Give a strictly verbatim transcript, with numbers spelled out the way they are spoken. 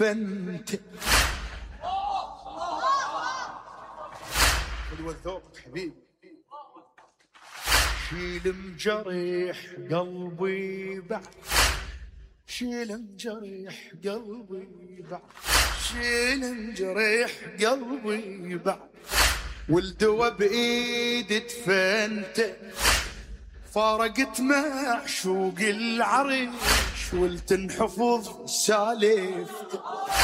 بنت والذوق حبيبي. شيل مجريح قلبي بعد، شيل مجريح قلبي بعد، شيل مجريح قلبي بعد، والدوا بإيد دفنته، فارقت معشوق العريش والتنحفظ سالفته.